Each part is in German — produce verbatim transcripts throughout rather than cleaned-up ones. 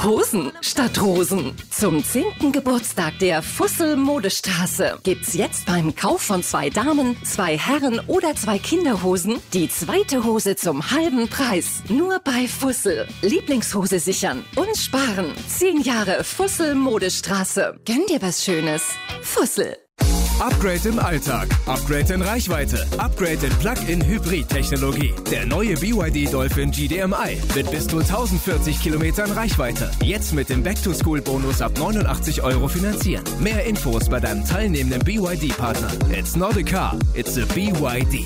Hosen statt Rosen. Zum zehnten Geburtstag der Fussel Modestraße gibt's jetzt beim Kauf von zwei Damen, zwei Herren oder zwei Kinderhosen die zweite Hose zum halben Preis. Nur bei Fussel. Lieblingshose sichern und sparen. Zehn Jahre Fussel Modestraße. Gönn dir was Schönes. Fussel. Upgrade im Alltag, Upgrade in Reichweite, Upgrade in Plug-in-Hybrid-Technologie. Der neue B Y D Dolphin G D M I mit bis zu tausendvierzig Kilometern Reichweite. Jetzt mit dem Back-to-School-Bonus ab neunundachtzig Euro finanzieren. Mehr Infos bei deinem teilnehmenden B Y D-Partner. It's not a car, it's a B Y D.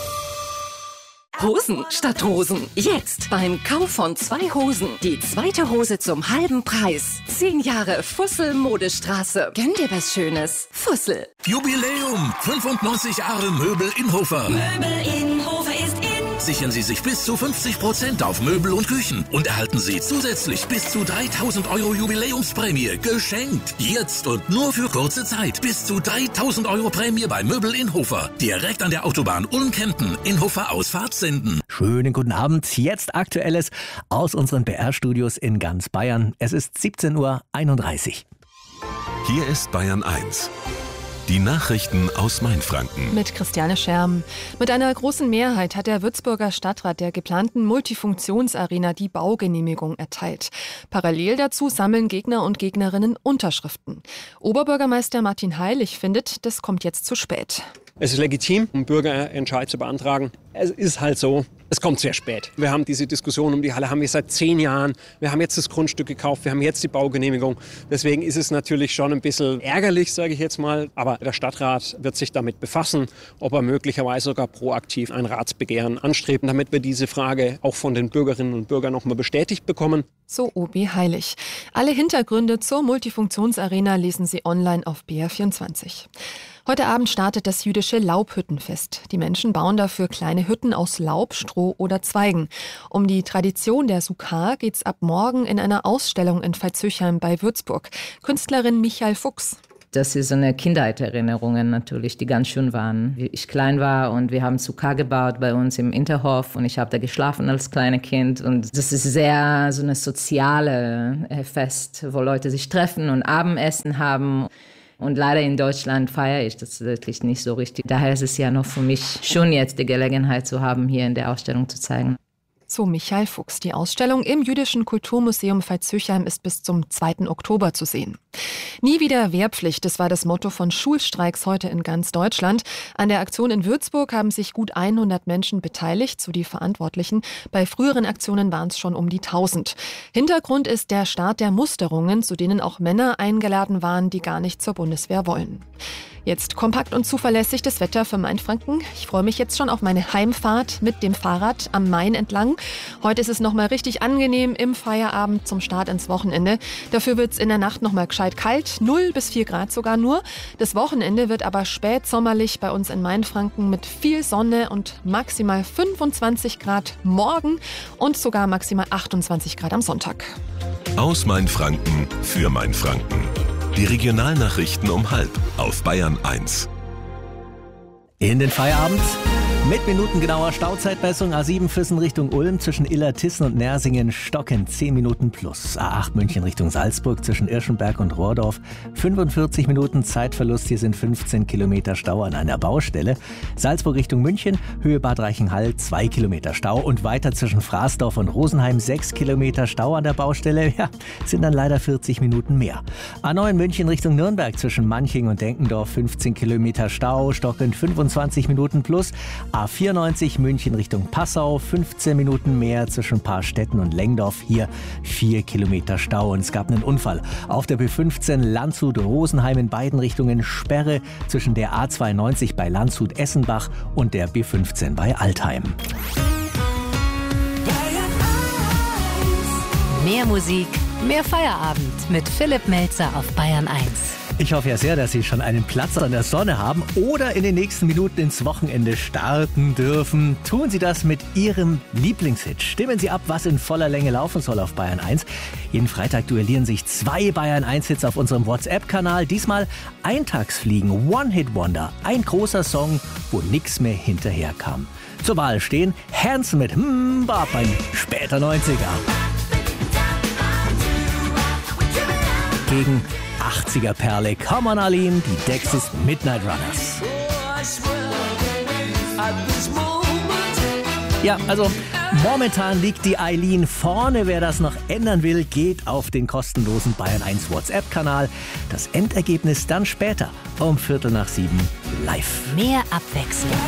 Hosen statt Rosen. Jetzt beim Kauf von zwei Hosen die zweite Hose zum halben Preis. Zehn Jahre Fussel Modestraße. Gönn dir was Schönes. Fussel. Jubiläum! fünfundneunzig Jahre Möbel Inhofer. Möbel Inhofer ist in. Sichern Sie sich bis zu fünfzig Prozent auf Möbel und Küchen und erhalten Sie zusätzlich bis zu dreitausend Euro Jubiläumsprämie geschenkt. Jetzt und nur für kurze Zeit. Bis zu dreitausend Euro Prämie bei Möbel Inhofer. Direkt an der Autobahn Ulm-Kempten. Inhofer Ausfahrt Senden. Schönen guten Abend. Jetzt Aktuelles aus unseren B R-Studios in ganz Bayern. Es ist siebzehn Uhr einunddreißig. Hier ist Bayern eins. Die Nachrichten aus Mainfranken. Mit Christiane Scherm. Mit einer großen Mehrheit hat der Würzburger Stadtrat der geplanten Multifunktionsarena die Baugenehmigung erteilt. Parallel dazu sammeln Gegner und Gegnerinnen Unterschriften. Oberbürgermeister Martin Heilig findet, das kommt jetzt zu spät. Es ist legitim, einen Bürgerentscheid zu beantragen. Es ist halt so, es kommt sehr spät. Wir haben diese Diskussion um die Halle haben wir seit zehn Jahren. Wir haben jetzt das Grundstück gekauft, wir haben jetzt die Baugenehmigung. Deswegen ist es natürlich schon ein bisschen ärgerlich, sage ich jetzt mal. Aber der Stadtrat wird sich damit befassen, ob er möglicherweise sogar proaktiv ein Ratsbegehren anstrebt, damit wir diese Frage auch von den Bürgerinnen und Bürgern noch mal bestätigt bekommen. So O B Heilig. Alle Hintergründe zur Multifunktionsarena lesen Sie online auf B R vierundzwanzig. Heute Abend startet das jüdische Laubhüttenfest. Die Menschen bauen dafür kleine Hütten aus Laub, Stroh oder Zweigen. Um die Tradition der Sukkah geht's ab morgen in einer Ausstellung in Veitshöchheim bei Würzburg. Künstlerin Michael Fuchs. Das ist so eine Kindheitserinnerungen natürlich, die ganz schön waren. Wie ich klein war und wir haben Sukkah gebaut bei uns im Interhof und ich habe da geschlafen als kleines Kind. Und das ist sehr so eine soziale Fest, wo Leute sich treffen und Abendessen haben. Und leider in Deutschland feiere ich das wirklich nicht so richtig. Daher ist es ja noch für mich schon jetzt die Gelegenheit zu haben, hier in der Ausstellung zu zeigen. So Michael Fuchs. Die Ausstellung im Jüdischen Kulturmuseum Veitshöchheim ist bis zum zweiten Oktober zu sehen. Nie wieder Wehrpflicht, das war das Motto von Schulstreiks heute in ganz Deutschland. An der Aktion in Würzburg haben sich gut hundert Menschen beteiligt, so die Verantwortlichen. Bei früheren Aktionen waren es schon um die tausend. Hintergrund ist der Start der Musterungen, zu denen auch Männer eingeladen waren, die gar nicht zur Bundeswehr wollen. Jetzt kompakt und zuverlässig das Wetter für Mainfranken. Ich freue mich jetzt schon auf meine Heimfahrt mit dem Fahrrad am Main entlang. Heute ist es nochmal richtig angenehm im Feierabend zum Start ins Wochenende. Dafür wird es in der Nacht nochmal gescheit kalt, null bis vier Grad sogar nur. Das Wochenende wird aber spätsommerlich bei uns in Mainfranken mit viel Sonne und maximal fünfundzwanzig Grad morgen und sogar maximal achtundzwanzig Grad am Sonntag. Aus Mainfranken für Mainfranken. Die Regionalnachrichten um halb auf Bayern eins. In den Feierabend mit minutengenauer Stauzeitmessung. A sieben Füssen Richtung Ulm zwischen Illertissen und Nersingen stockend zehn Minuten plus. A acht München Richtung Salzburg zwischen Irschenberg und Rohrdorf fünfundvierzig Minuten Zeitverlust. Hier sind fünfzehn Kilometer Stau an einer Baustelle. Salzburg Richtung München, Höhe Bad Reichenhall zwei Kilometer Stau und weiter zwischen Fraßdorf und Rosenheim sechs Kilometer Stau an der Baustelle. Ja, sind dann leider vierzig Minuten mehr. A neun München Richtung Nürnberg zwischen Manching und Denkendorf fünfzehn Kilometer Stau, stockend fünfundzwanzig Minuten plus. A vierundneunzig München Richtung Passau, fünfzehn Minuten mehr zwischen Paarstetten und Lengdorf, hier vier Kilometer Stau. Und es gab einen Unfall auf der B fünfzehn Landshut-Rosenheim in beiden Richtungen, Sperre zwischen der A zweiundneunzig bei Landshut-Essenbach und der B fünfzehn bei Altheim. Mehr Musik, mehr Feierabend mit Philipp Melzer auf Bayern eins. Ich hoffe ja sehr, dass Sie schon einen Platz an der Sonne haben oder in den nächsten Minuten ins Wochenende starten dürfen. Tun Sie das mit Ihrem Lieblingshit. Stimmen Sie ab, was in voller Länge laufen soll auf Bayern eins. Jeden Freitag duellieren sich zwei Bayern eins Hits auf unserem WhatsApp-Kanal. Diesmal Eintagsfliegen, One-Hit-Wonder. Ein großer Song, wo nichts mehr hinterher kam. Zur Wahl stehen Hanson mit Mbap, ein später neunziger. gegen achtziger-Perle. Come on, Arlene, die Dexys Midnight Runners. Ja, also momentan liegt die Eileen vorne. Wer das noch ändern will, geht auf den kostenlosen Bayern eins WhatsApp-Kanal. Das Endergebnis dann später um Viertel nach sieben live. Mehr Abwechslung.